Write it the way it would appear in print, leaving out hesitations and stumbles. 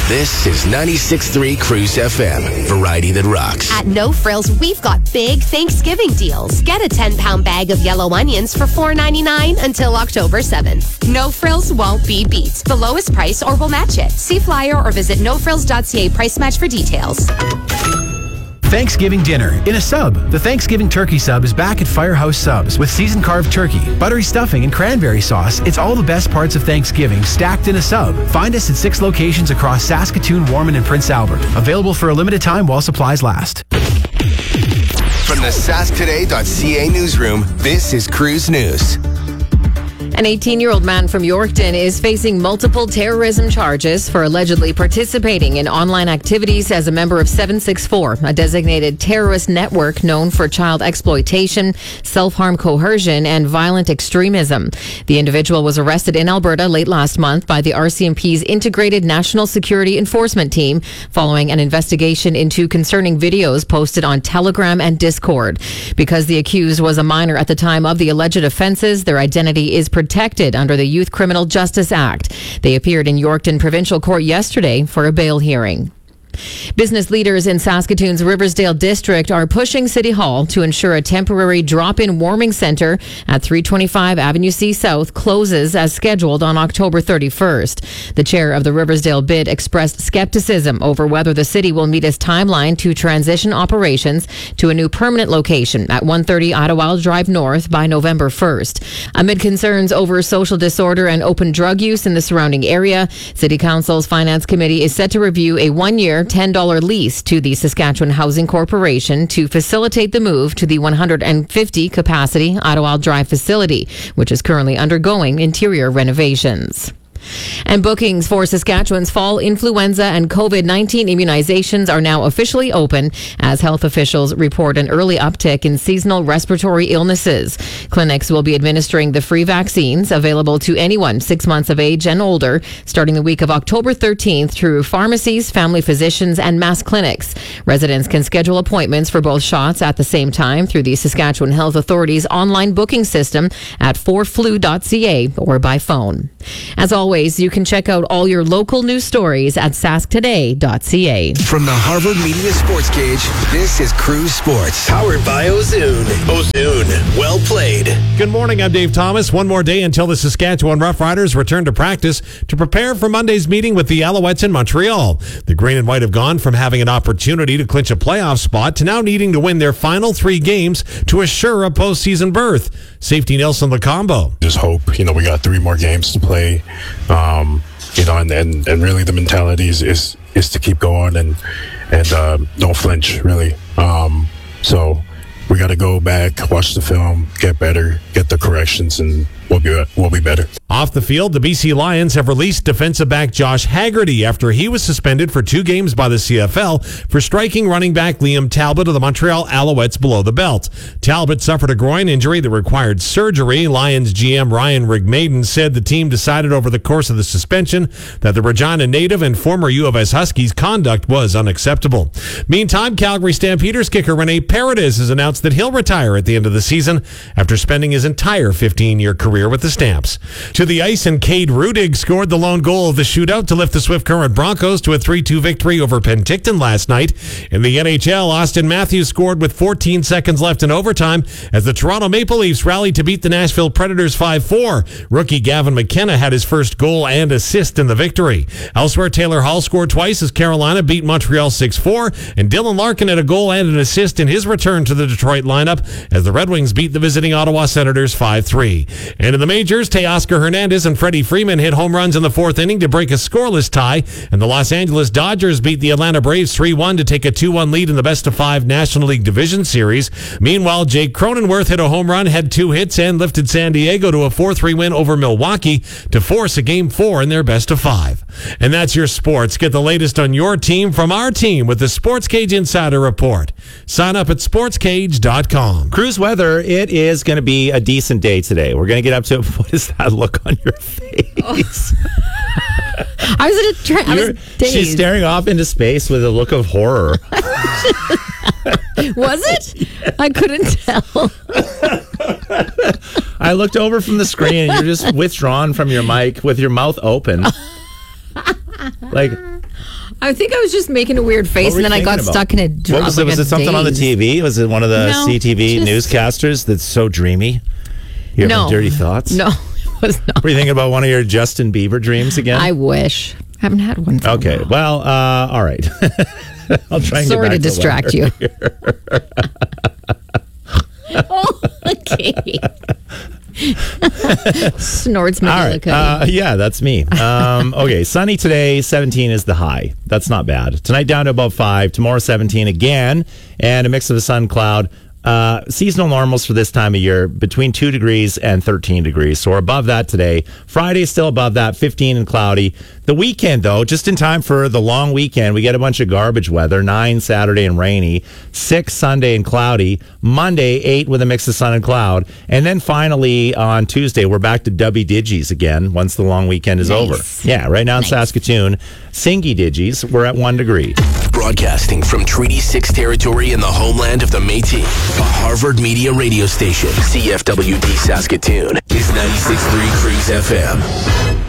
This is 96.3 Cruise FM. Variety that rocks. At No Frills, we've got big Thanksgiving deals. Get a 10-pound bag of yellow onions for $4.99 until October 7th. No Frills won't be beat. The lowest price or we'll match it. See flyer or visit nofrills.ca price match for details. Thanksgiving dinner in a sub. The Thanksgiving turkey sub is back at Firehouse Subs with seasoned carved turkey, buttery stuffing, and cranberry sauce. It's all the best parts of Thanksgiving stacked in a sub. Find us at 6 locations across Saskatoon, Warman, and Prince Albert. Available for a limited time while supplies last. From the sasktoday.ca newsroom, this is Cruise News. An 18-year-old man from Yorkton is facing multiple terrorism charges for allegedly participating in online activities as a member of 764, a designated terrorist network known for child exploitation, self-harm coercion, and violent extremism. The individual was arrested in Alberta late last month by the RCMP's Integrated National Security Enforcement Team following an investigation into concerning videos posted on Telegram and Discord. Because the accused was a minor at the time of the alleged offenses, their identity is protected under the Youth Criminal Justice Act. They appeared in Yorkton Provincial Court yesterday for a bail hearing. Business leaders in Saskatoon's Riversdale district are pushing City Hall to ensure a temporary drop-in warming centre at 325 Avenue C South closes as scheduled on October 31st. The chair of the Riversdale bid expressed skepticism over whether the city will meet its timeline to transition operations to a new permanent location at 130 Ottawa Drive North by November 1st. Amid concerns over social disorder and open drug use in the surrounding area, City Council's Finance Committee is set to review a one-year $10 lease to the Saskatchewan Housing Corporation to facilitate the move to the 150 capacity Ottawa Drive facility, which is currently undergoing interior renovations. And bookings for Saskatchewan's fall influenza and COVID-19 immunizations are now officially open as health officials report an early uptick in seasonal respiratory illnesses. Clinics will be administering the free vaccines available to anyone 6 months of age and older starting the week of October 13th through pharmacies, family physicians, and mass clinics. Residents can schedule appointments for both shots at the same time through the Saskatchewan Health Authority's online booking system at 4flu.ca or by phone. As always, you can check out all your local news stories at sasktoday.ca. From the Harvard Media Sports Cage, this is Cruise Sports. Powered by Ozoon. Ozoon, well played. Good morning, I'm Dave Thomas. One more day until the Saskatchewan Roughriders return to practice to prepare for Monday's meeting with the Alouettes in Montreal. The Green and White have gone from having an opportunity to clinch a playoff spot to now needing to win their final 3 games to assure a postseason berth. Safety Nelson Lacombo. Just hope, we got 3 more games to play. And really the mentality is to keep going and don't flinch, really. So we got to go back, watch the film, get better, get the corrections, and we'll be better. Off the field, the BC Lions have released defensive back Josh Haggerty after he was suspended for 2 games by the CFL for striking running back Liam Talbot of the Montreal Alouettes below the belt. Talbot suffered a groin injury that required surgery. Lions GM Ryan Rigmaiden said the team decided over the course of the suspension that the Regina native and former U of S Huskies' conduct was unacceptable. Meantime, Calgary Stampeders kicker Rene Paredes has announced that he'll retire at the end of the season after spending his entire 15-year career with the Stamps. To the ice, and Cade Rudig scored the lone goal of the shootout to lift the Swift Current Broncos to a 3-2 victory over Penticton last night. In the NHL, Austin Matthews scored with 14 seconds left in overtime as the Toronto Maple Leafs rallied to beat the Nashville Predators 5-4. Rookie Gavin McKenna had his first goal and assist in the victory. Elsewhere, Taylor Hall scored twice as Carolina beat Montreal 6-4, and Dylan Larkin had a goal and an assist in his return to the Detroit lineup as the Red Wings beat the visiting Ottawa Senators 5-3. And in the majors, Teoscar Hernandez and Freddie Freeman hit home runs in the 4th inning to break a scoreless tie, and the Los Angeles Dodgers beat the Atlanta Braves 3-1 to take a 2-1 lead in the best-of-5 National League Division Series. Meanwhile, Jake Cronenworth hit a home run, had 2 hits, and lifted San Diego to a 4-3 win over Milwaukee to force a Game 4 in their best-of-5. And that's your sports. Get the latest on your team from our team with the Sports Cage Insider Report. Sign up at sportscage.com. Cruise weather, it is going to be a decent day today. We're going to get up to, what is that look on your face? I was dazed. She's staring off into space with a look of horror. Was it? Yeah. I couldn't tell. I looked over from the screen and you're just withdrawn from your mic with your mouth open. Like, I think I was just making a weird face, and then I got stuck in a What was it? Was it something on the TV? Was it one of the CTV newscasters that's so dreamy? You have dirty thoughts? No, it was not. Were you thinking about one of your Justin Bieber dreams again? I wish. I haven't had one for a Okay, while. well, all right. I'll try and Sorry get back to distract you. Oh, okay. Snorts McGillicuddy. All right. Yeah, that's me. Okay, sunny today, 17 is the high. That's not bad. Tonight down to about 5. Tomorrow 17 again, and a mix of a sun cloud. Seasonal normals for this time of year between 2 degrees and 13 degrees. So we're above that today. Friday still above that, 15 and cloudy. The weekend, though, just in time for the long weekend, we get a bunch of garbage weather. 9 Saturday and rainy, 6 Sunday and cloudy, Monday 8 with a mix of sun and cloud, and then finally on Tuesday we're back to dubby digis again once the long weekend is over. Yeah, right now in Saskatoon, singy digis, we're at 1 degree. Broadcasting from Treaty 6 territory in the homeland of the Métis, a Harvard Media radio station, CFWD Saskatoon, is 96.3 Cruise FM.